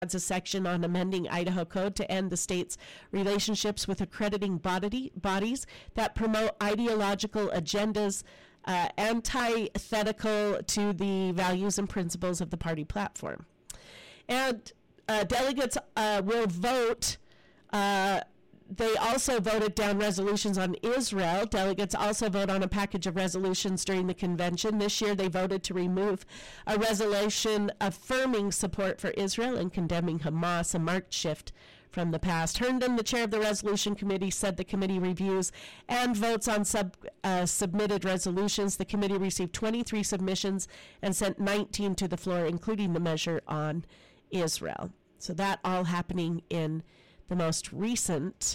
adds a section on amending Idaho Code to end the state's relationships with accrediting bodies that promote ideological agendas antithetical to the values and principles of the party platform. And delegates will vote. They also voted down resolutions on Israel. Delegates also vote on a package of resolutions during the convention. This year they voted to remove a resolution affirming support for Israel and condemning Hamas, a marked shift from the past. Herndon, the chair of the resolution committee, said the committee reviews and votes on submitted resolutions. The committee received 23 submissions and sent 19 to the floor, including the measure on Israel. So that all happening in the most recent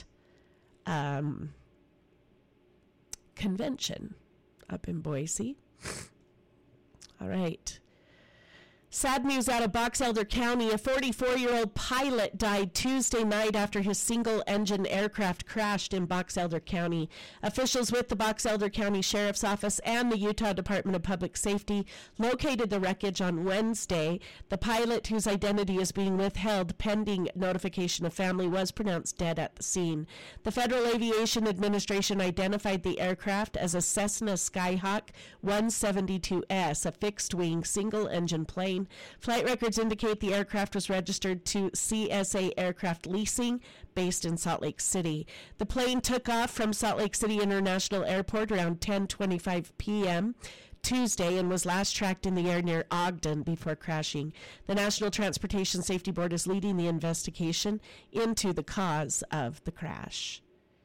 convention up in Boise. All right. Sad news out of Box Elder County. A 44-year-old pilot died Tuesday night after his single-engine aircraft crashed in Box Elder County. Officials with the Box Elder County Sheriff's Office and the Utah Department of Public Safety located the wreckage on Wednesday. The pilot, whose identity is being withheld pending notification of family, was pronounced dead at the scene. The Federal Aviation Administration identified the aircraft as a Cessna Skyhawk 172S, a fixed-wing, single-engine plane. Flight records indicate the aircraft was registered to CSA Aircraft Leasing, based in Salt Lake City. The plane took off from Salt Lake City International Airport around 10:25 p.m. Tuesday and was last tracked in the air near Ogden before crashing. The National Transportation Safety Board is leading the investigation into the cause of the crash.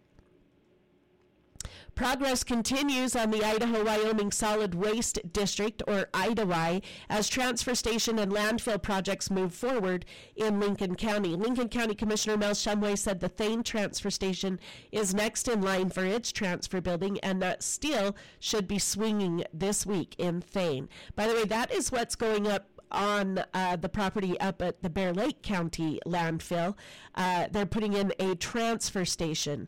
Progress continues on the Idaho-Wyoming Solid Waste District, or IDAWI, as transfer station and landfill projects move forward in Lincoln County. Lincoln County Commissioner Mel Shumway said the Thane Transfer Station is next in line for its transfer building, and that steel should be swinging this week in Thane. By the way, that is what's going up on the property up at the Bear Lake County landfill. They're putting in a transfer station.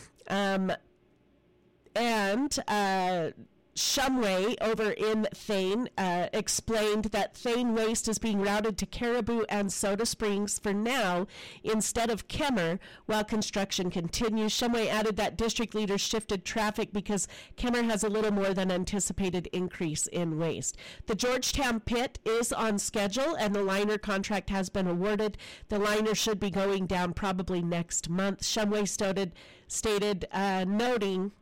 And Shumway over in Thane explained that Thane waste is being routed to Caribou and Soda Springs for now instead of Kemmer while construction continues. Shumway added that district leaders shifted traffic because Kemmer has a little more than anticipated increase in waste. The Georgetown pit is on schedule and the liner contract has been awarded. The liner should be going down probably next month. Shumway stated noting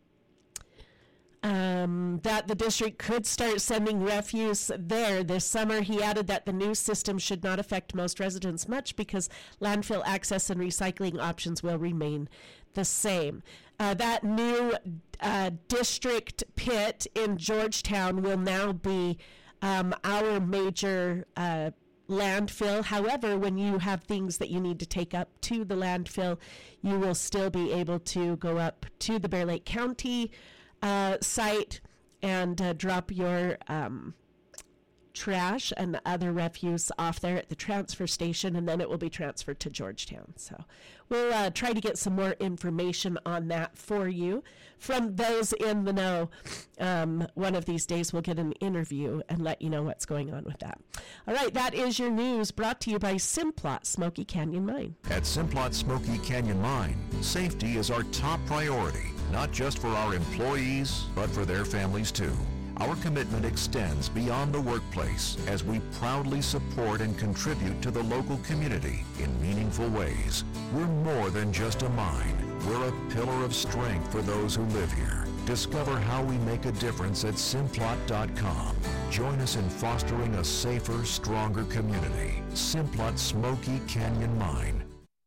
that the district could start sending refuse there this summer. He added that the new system should not affect most residents much because landfill access and recycling options will remain the same. That new district pit in Georgetown will now be our major landfill. However, when you have things that you need to take up to the landfill, you will still be able to go up to the Bear Lake County site and drop your trash and other refuse off there at the transfer station, and then it will be transferred to Georgetown. So we'll try to get some more information on that for you from those in the know. One of these days we'll get an interview and let you know what's going on with that. All right, that is your news brought to you by Simplot Smoky Canyon Mine. At Simplot Smoky Canyon Mine, safety is our top priority, not just for our employees, but for their families too. Our commitment extends beyond the workplace as we proudly support and contribute to the local community in meaningful ways. We're more than just a mine. We're a pillar of strength for those who live here. Discover how we make a difference at Simplot.com. Join us in fostering a safer, stronger community. Simplot Smoky Canyon Mine.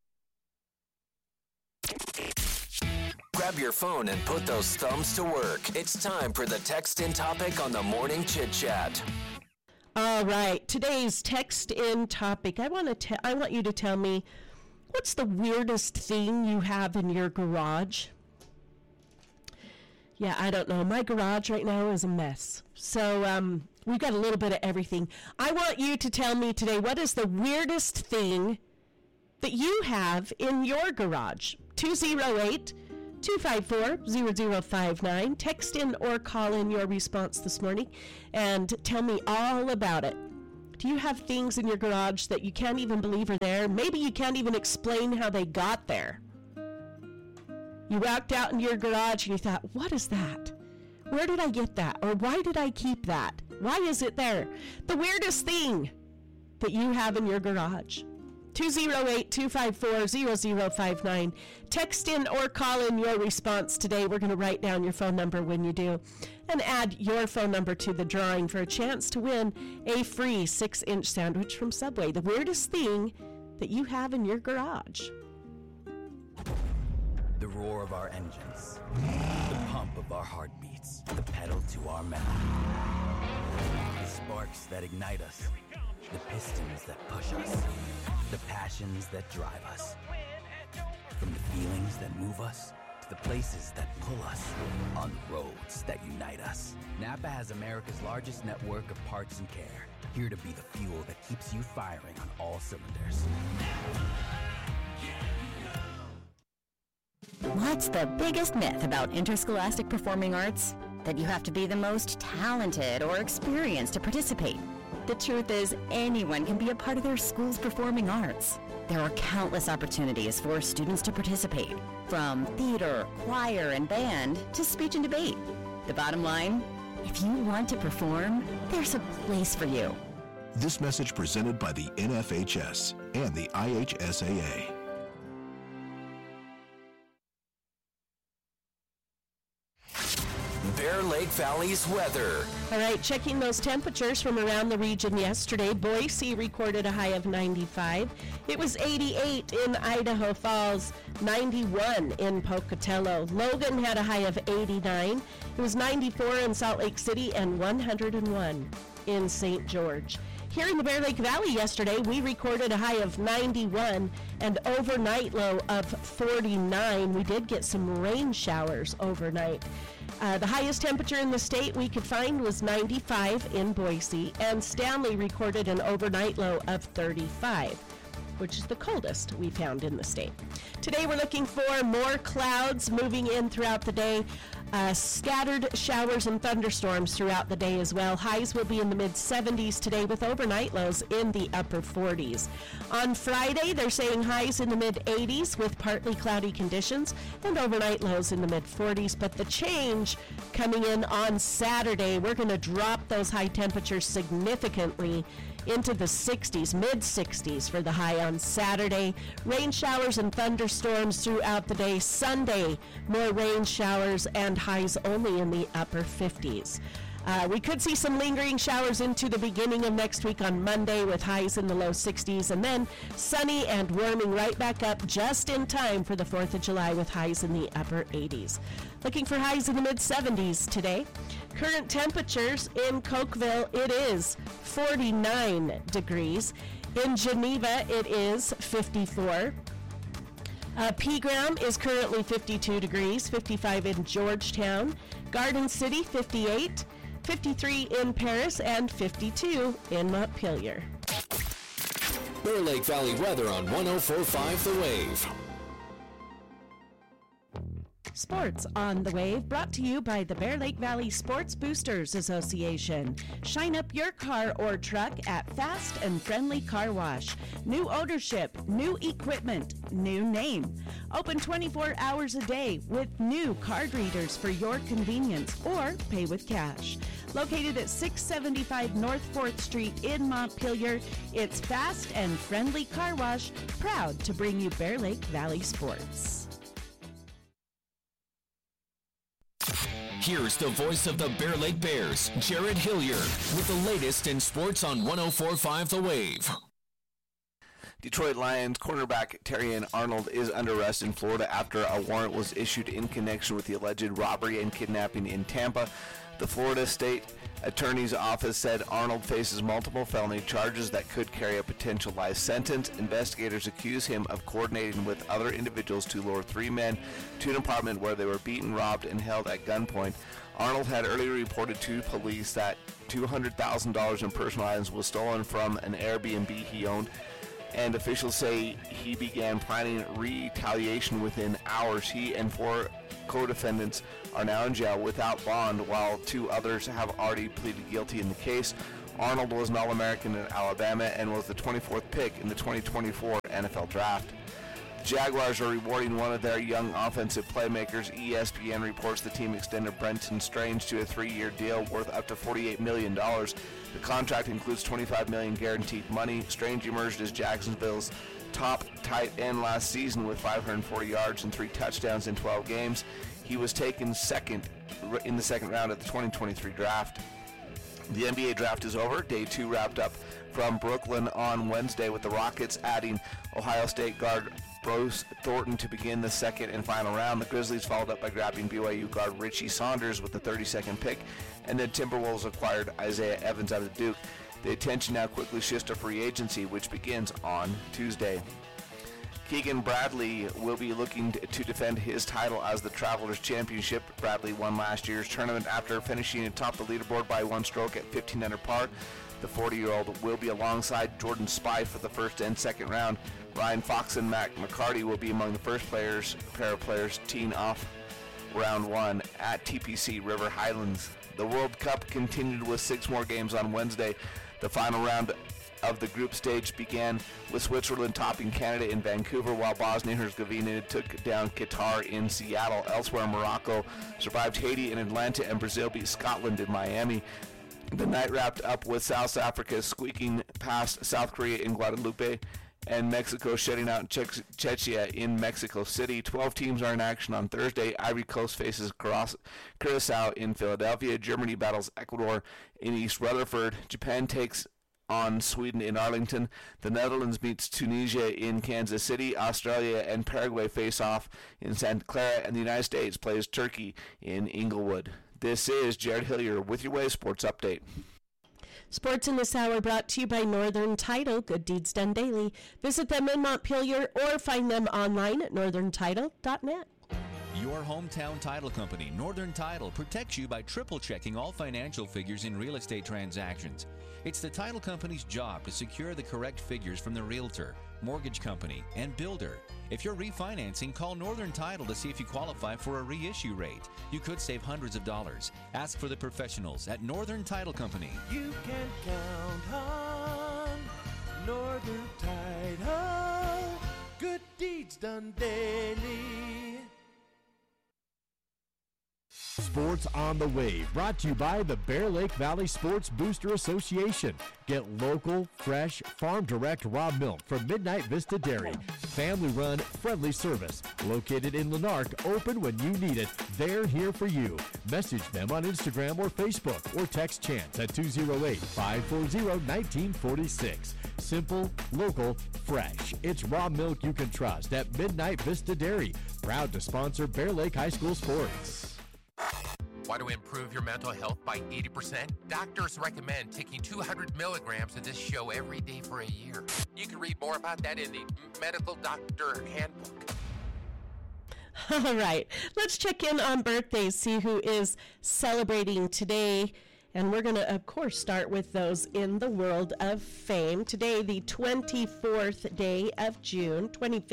Grab your phone and put those thumbs to work. It's time for the Text In topic on the Morning Chit Chat. All right, today's Text In topic. I want you to tell me, what's the weirdest thing you have in your garage? Yeah, I don't know. My garage right now is a mess. So we've got a little bit of everything. I want you to tell me today, what is the weirdest thing that you have in your garage? 208-254-0059. Text in or call in your response this morning and tell me all about it. Do you have things in your garage that you can't even believe are there? Maybe you can't even explain how they got there. You walked out into your garage and you thought, what is that? Where did I get that? Or why did I keep that? Why is it there? The weirdest thing that you have in your garage. 208-254-0059. Text in or call in your response today. We're going to write down your phone number when you do and add your phone number to the drawing for a chance to win a free 6-inch sandwich from Subway. The weirdest thing that you have in your garage. The roar of our engines, the pump of our heartbeats, the pedal to our metal. The sparks that ignite us, the pistons that push us, the passions that drive us. From the feelings that move us to the places that pull us, on the roads that unite us. Napa has America's largest network of parts and care, here to be the fuel that keeps you firing on all cylinders. What's the biggest myth about interscholastic performing arts? That you have to be the most talented or experienced to participate. The truth is, anyone can be a part of their school's performing arts. There are countless opportunities for students to participate, from theater, choir, and band to speech and debate. The bottom line, if you want to perform, there's a place for you. This message presented by the NFHS and the IHSAA. Bear Lake Valley's weather. All right, checking those temperatures from around the region yesterday. Boise recorded a high of 95. It was 88 in Idaho Falls, 91 in Pocatello. Logan had a high of 89. It was 94 in Salt Lake City and 101 in St. George. Here in the Bear Lake Valley yesterday, we recorded a high of 91 and overnight low of 49. We did get some rain showers overnight. The highest temperature in the state we could find was 95 in Boise, and Stanley recorded an overnight low of 35, which is the coldest we found in the state. Today we're looking for more clouds moving in throughout the day. Scattered showers and thunderstorms throughout the day as well. Highs will be in the mid-70s today with overnight lows in the upper 40s. On Friday, they're saying highs in the mid-80s with partly cloudy conditions and overnight lows in the mid-40s. But the change coming in on Saturday, we're going to drop those high temperatures significantly into the 60s, mid-60s for the high on Saturday. Rain showers and thunderstorms throughout the day. Sunday, more rain showers and highs only in the upper 50s. We could see some lingering showers into the beginning of next week on Monday with highs in the low 60s, and then sunny and warming right back up just in time for the 4th of July with highs in the upper 80s. Looking for highs in the mid-70s today. Current temperatures in Cokeville, it is 49 degrees. In Geneva, it is 54. Pegram is currently 52 degrees, 55 in Georgetown. Garden City, 58. 53 in Paris, and 52 in Montpelier. Bear Lake Valley weather on 104.5 The Wave. Sports on the Wave, brought to you by the Bear Lake Valley Sports Boosters Association. Shine up your car or truck at Fast and Friendly Car Wash. New ownership, new equipment, new name. Open 24 hours a day with new card readers for your convenience, or pay with cash. Located at 675 North 4th Street in Montpelier, it's Fast and Friendly Car Wash, proud to bring you Bear Lake Valley sports. Here's the voice of the Bear Lake Bears, Jared Hilliard, with the latest in sports on 104.5 The Wave. Detroit Lions cornerback Terrian Arnold is under arrest in Florida after a warrant was issued in connection with the alleged robbery and kidnapping in Tampa. The Florida State Attorney's Office said Arnold faces multiple felony charges that could carry a potential life sentence. Investigators accuse him of coordinating with other individuals to lure 3 men to an apartment where they were beaten, robbed, and held at gunpoint. Arnold had earlier reported to police that $200,000 in personal items was stolen from an Airbnb he owned, and officials say he began planning retaliation within hours. He and 4 co-defendants are now in jail without bond, while 2 others have already pleaded guilty in the case. Arnold was an All-American at Alabama and was the 24th pick in the 2024 NFL Draft. The Jaguars are rewarding one of their young offensive playmakers. ESPN reports the team extended Brenton Strange to a 3-year deal worth up to $48 million. The contract includes $25 million guaranteed money. Strange emerged as Jacksonville's top tight end last season with 540 yards and 3 touchdowns in 12 games. He was taken second in the second round of the 2023 draft. The NBA draft is over. Day 2 wrapped up from Brooklyn on Wednesday with the Rockets adding Ohio State guard Bruce Thornton to begin the second and final round. The Grizzlies followed up by grabbing BYU guard Richie Saunders with the 32nd pick, and the Timberwolves acquired Isaiah Evans out of Duke. The attention now quickly shifts to free agency, which begins on Tuesday. Keegan Bradley will be looking to defend his title as the Travelers Championship. Bradley won last year's tournament after finishing atop the leaderboard by 1 stroke at 15 under par. The 40-year-old will be alongside Jordan Spieth for the first and second round. Ryan Fox and Matt McCarty will be among the first pair of players teeing off round 1 at TPC River Highlands. The World Cup continued with 6 more games on Wednesday. The final round of the group stage began with Switzerland topping Canada in Vancouver, while Bosnia-Herzegovina took down Qatar in Seattle. Elsewhere, Morocco survived Haiti in Atlanta, and Brazil beat Scotland in Miami. The night wrapped up with South Africa squeaking past South Korea in Guadalupe, and Mexico shutting out Czechia in Mexico City. 12 teams are in action on Thursday. Ivory Coast faces Curacao in Philadelphia. Germany battles Ecuador in East Rutherford. Japan takes on Sweden in Arlington. The Netherlands meets Tunisia in Kansas City. Australia and Paraguay face off in Santa Clara, and the United States plays Turkey in Inglewood. This is Jared Hillier with your Wave Sports Update. Sports in this hour brought to you by Northern Title. Good deeds done daily. Visit them in Montpelier or find them online at northerntitle.net. Your hometown title company, Northern Title, protects you by triple-checking all financial figures in real estate transactions. It's the title company's job to secure the correct figures from the realtor, mortgage company, and builder. If you're refinancing, call Northern Title to see if you qualify for a reissue rate. You could save hundreds of dollars. Ask for the professionals at Northern Title Company. You can count on Northern Title. Good deeds done daily. Sports on the Wave, brought to you by the Bear Lake Valley Sports Booster Association. Get local, fresh, farm-direct raw milk from Midnight Vista Dairy. Family-run, friendly service. Located in Lanark, open when you need it. They're here for you. Message them on Instagram or Facebook, or text Chance at 208-540-1946. Simple, local, fresh. It's raw milk you can trust at Midnight Vista Dairy. Proud to sponsor Bear Lake High School sports. Want to improve your mental health by 80%? Doctors recommend taking 200 milligrams of this show every day for a year. You can read more about that in the Medical Doctor Handbook. All right, let's check in on birthdays, see who is celebrating today. And we're going to, of course, start with those in the world of fame. Today, the 25th day of June.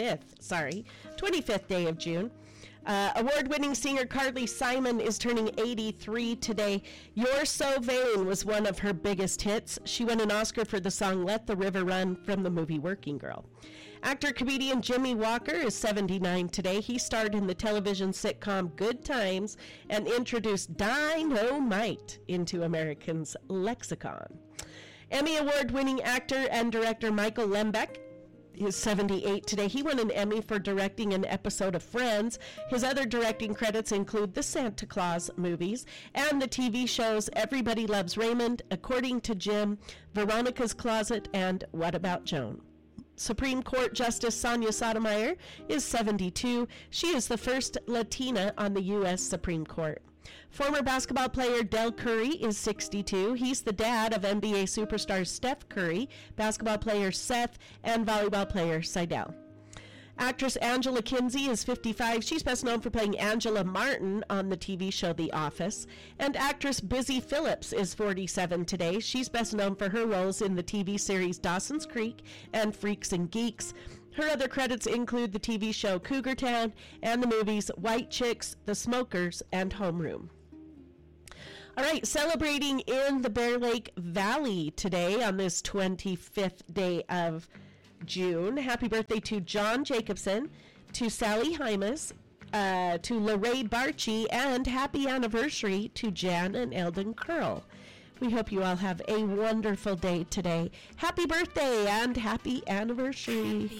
Award-winning singer Carly Simon is turning 83 today. You're So Vain was one of her biggest hits. She won an Oscar for the song Let the River Run from the movie Working Girl. Actor-comedian Jimmy Walker is 79 today. He starred in the television sitcom Good Times and introduced Dynamite into Americans' lexicon. Emmy Award-winning actor and director Michael Lembeck is 78 today. He won an Emmy for directing an episode of Friends. His other directing credits include the Santa Claus movies and the TV shows Everybody Loves Raymond, According to Jim, Veronica's Closet, and What About Joan. Supreme Court Justice Sonia Sotomayor is 72. She is the first Latina on the U.S. Supreme Court. Former basketball player Del Curry is 62. He's the dad of NBA superstar Steph Curry, basketball player Seth, and volleyball player Seidel. Actress Angela Kinsey is 55. She's best known for playing Angela Martin on the TV show The Office. And actress Busy Phillips is 47 today. She's best known for her roles in the TV series Dawson's Creek and Freaks and Geeks. Her other credits include the TV show Cougar Town and the movies White Chicks, The Smokers, and Homeroom. All right, celebrating in the Bear Lake Valley today on this 25th day of June. Happy birthday to John Jacobson, to Sally Hymas, to Lorraine Barchi, and happy anniversary to Jan and Eldon Curl. We hope you all have a wonderful day today. Happy birthday and happy anniversary.